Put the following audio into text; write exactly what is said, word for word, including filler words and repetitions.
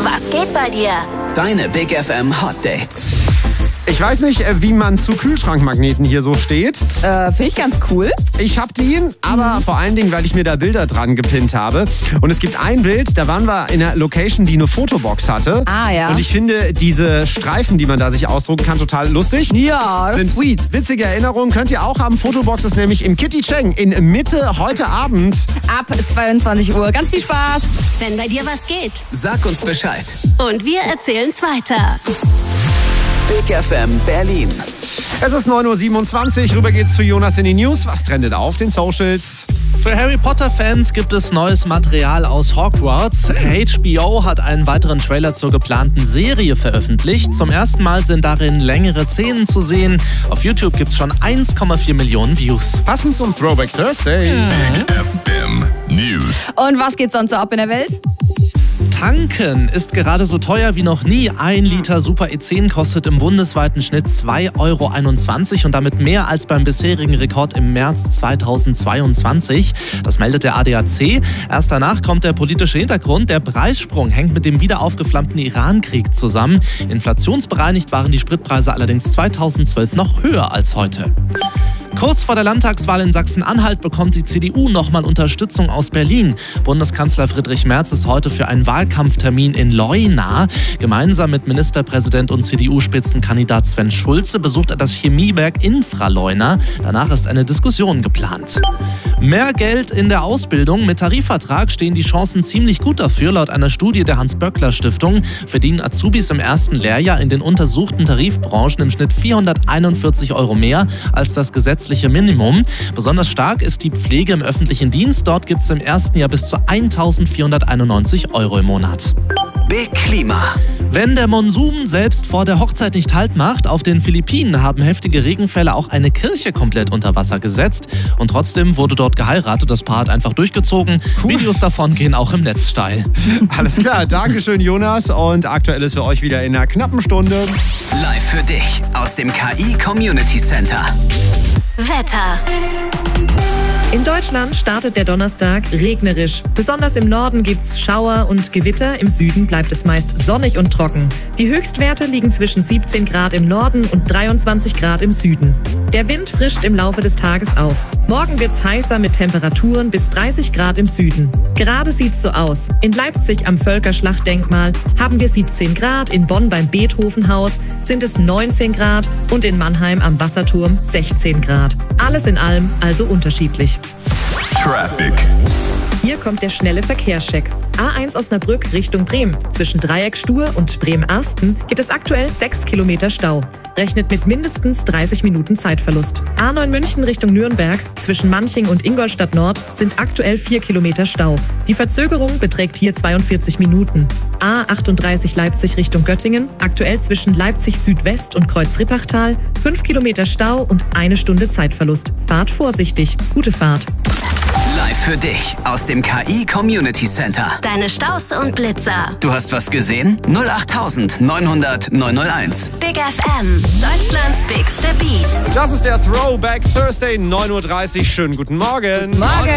Was geht bei dir? Deine Big F M Hot Dates. Ich weiß nicht, wie man zu Kühlschrankmagneten hier so steht. Äh, finde ich ganz cool. Ich hab die, aber mhm. vor allen Dingen, weil ich mir da Bilder dran gepinnt habe. Und es gibt ein Bild, da waren wir in einer Location, die eine Fotobox hatte. Ah, ja. Und ich finde diese Streifen, die man da sich ausdrucken kann, total lustig. Ja, das ist sweet. Witzige Erinnerungen könnt ihr auch haben. Fotobox ist nämlich im Kitty Cheng in Mitte heute Abend. Ab zweiundzwanzig Uhr. Ganz viel Spaß. Wenn bei dir was geht. Sag uns Bescheid. Und wir erzählen's weiter. Big F M Berlin. Es ist neun Uhr siebenundzwanzig. Rüber geht's zu Jonas in die News. Was trendet auf den Socials? Für Harry Potter-Fans gibt es neues Material aus Hogwarts. H B O hat einen weiteren Trailer zur geplanten Serie veröffentlicht. Zum ersten Mal sind darin längere Szenen zu sehen. Auf YouTube gibt es schon eins Komma vier Millionen Views. Passend zum Throwback Thursday. Big F M News. Und was geht sonst so ab in der Welt? Tanken ist gerade so teuer wie noch nie. Ein Liter Super E zehn kostet im bundesweiten Schnitt zwei Euro einundzwanzig und damit mehr als beim bisherigen Rekord im März zweitausendzweiundzwanzig. Das meldet der A D A C. Erst danach kommt der politische Hintergrund. Der Preissprung hängt mit dem wieder aufgeflammten Iran-Krieg zusammen. Inflationsbereinigt waren die Spritpreise allerdings zweitausendzwölf noch höher als heute. Kurz vor der Landtagswahl in Sachsen-Anhalt bekommt die C D U nochmal Unterstützung aus Berlin. Bundeskanzler Friedrich Merz ist heute für einen Wahlkampftermin in Leuna. Gemeinsam mit Ministerpräsident und C D U-Spitzenkandidat Sven Schulze besucht er das Chemiewerk Infraleuna. Danach ist eine Diskussion geplant. Mehr Geld in der Ausbildung. Mit Tarifvertrag stehen die Chancen ziemlich gut dafür. Laut einer Studie der Hans-Böckler-Stiftung verdienen Azubis im ersten Lehrjahr in den untersuchten Tarifbranchen im Schnitt vierhunderteinundvierzig Euro mehr als das gesetzliche Minimum. Besonders stark ist die Pflege im öffentlichen Dienst. Dort gibt es im ersten Jahr bis zu eintausendvierhunderteinundneunzig Euro im Monat. Big Klima. Wenn der Monsun selbst vor der Hochzeit nicht Halt macht, auf den Philippinen haben heftige Regenfälle auch eine Kirche komplett unter Wasser gesetzt. Und trotzdem wurde dort geheiratet. Das Paar hat einfach durchgezogen. Cool. Videos davon gehen auch im Netz steil. Alles klar, Dankeschön Jonas. Und aktuell ist für euch wieder in einer knappen Stunde. Live für dich aus dem K I Community Center. Wetter. In Deutschland startet der Donnerstag regnerisch. Besonders im Norden gibt's Schauer und Gewitter, im Süden bleibt es meist sonnig und trocken. Die Höchstwerte liegen zwischen siebzehn Grad im Norden und dreiundzwanzig Grad im Süden. Der Wind frischt im Laufe des Tages auf. Morgen wird's heißer mit Temperaturen bis dreißig Grad im Süden. Gerade sieht's so aus. In Leipzig am Völkerschlachtdenkmal haben wir siebzehn Grad, in Bonn beim Beethovenhaus sind es neunzehn Grad und in Mannheim am Wasserturm sechzehn Grad. Alles in allem also unterschiedlich. Traffic. Hier kommt der schnelle Verkehrscheck. A eins Osnabrück Richtung Bremen. Zwischen Dreieck Stur und Bremen-Arsten gibt es aktuell sechs Kilometer Stau. Rechnet mit mindestens dreißig Minuten Zeitverlust. A neun München Richtung Nürnberg. Zwischen Manching und Ingolstadt Nord sind aktuell vier Kilometer Stau. Die Verzögerung beträgt hier zweiundvierzig Minuten. A achtunddreißig Leipzig Richtung Göttingen. Aktuell zwischen Leipzig Südwest und Kreuz-Rippachtal. fünf Kilometer Stau und eine Stunde Zeitverlust. Fahrt vorsichtig. Gute Fahrt. Live für dich aus dem K I Community Center. Deine Staus und Blitzer. Du hast was gesehen? null acht neun null null neun null eins. Big F M. Deutschlands bigste Beats. Das ist der Throwback Thursday, neun Uhr dreißig. Schönen guten Morgen. Morgen.